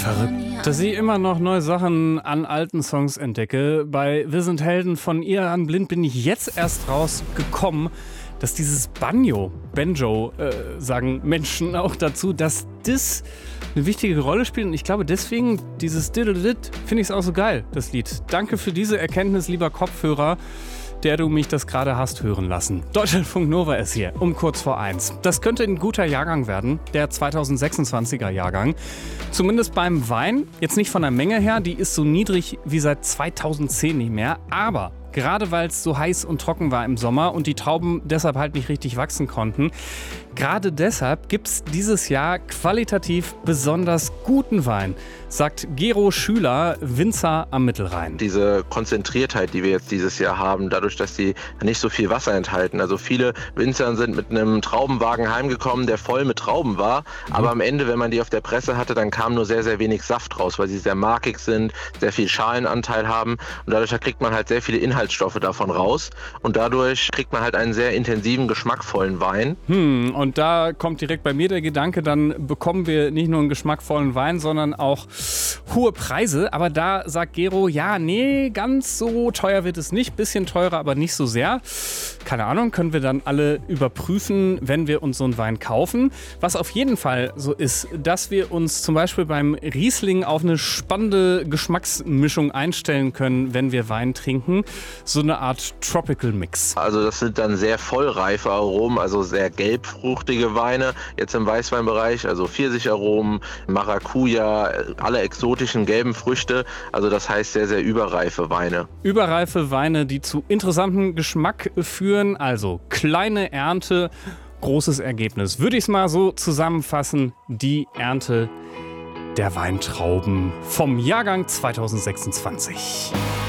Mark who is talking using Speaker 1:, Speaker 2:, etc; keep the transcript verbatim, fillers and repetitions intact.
Speaker 1: Verrückt, dass ich immer noch neue Sachen an alten Songs entdecke. Bei Wir sind Helden von Iran Blind bin ich jetzt erst rausgekommen, dass dieses Banjo, Banjo, äh, sagen Menschen auch dazu, dass das eine wichtige Rolle spielt. Und ich glaube, deswegen dieses Diddle-Dit finde ich es auch so geil, das Lied. Danke für diese Erkenntnis, lieber Kopfhörer, der du mich das gerade hast hören lassen. Deutschlandfunk Nova ist hier, um kurz vor eins. Das könnte ein guter Jahrgang werden, der zweitausendsechsundzwanziger Jahrgang. Zumindest beim Wein, jetzt nicht von der Menge her, die ist so niedrig wie seit zweitausendzehn nicht mehr, aber gerade weil es so heiß und trocken war im Sommer und die Trauben deshalb halt nicht richtig wachsen konnten, gerade deshalb gibt es dieses Jahr qualitativ besonders guten Wein, sagt Gero Schüler, Winzer am Mittelrhein.
Speaker 2: Diese Konzentriertheit, die wir jetzt dieses Jahr haben, dadurch, dass die nicht so viel Wasser enthalten. Also viele Winzer sind mit einem Traubenwagen heimgekommen, der voll mit Trauben war. Mhm. Aber am Ende, wenn man die auf der Presse hatte, dann kam nur sehr, sehr wenig Saft raus, weil sie sehr markig sind, sehr viel Schalenanteil haben. Und dadurch kriegt man halt sehr viele Inhaltsstoffe davon raus. Und dadurch kriegt man halt einen sehr intensiven, geschmackvollen Wein.
Speaker 1: Hm, und da kommt direkt bei mir der Gedanke, dann bekommen wir nicht nur einen geschmackvollen Wein, sondern auch hohe Preise. Aber da sagt Gero, ja, nee, ganz so teuer wird es nicht. Bisschen teurer, aber nicht so sehr. Keine Ahnung, können wir dann alle überprüfen, wenn wir uns so einen Wein kaufen. Was auf jeden Fall so ist, dass wir uns zum Beispiel beim Riesling auf eine spannende Geschmacksmischung einstellen können, wenn wir Wein trinken. So eine Art Tropical Mix.
Speaker 2: Also das sind dann sehr vollreife Aromen, also sehr gelbfruchtige Weine. Jetzt im Weißweinbereich, also Pfirsicharomen, Maracuja, alle exotischen gelben Früchte. Also das heißt sehr, sehr überreife Weine.
Speaker 1: Überreife Weine, die zu interessantem Geschmack führen. Also kleine Ernte, großes Ergebnis. Würde ich es mal so zusammenfassen, die Ernte der Weintrauben vom Jahrgang zweitausendsechsundzwanzig.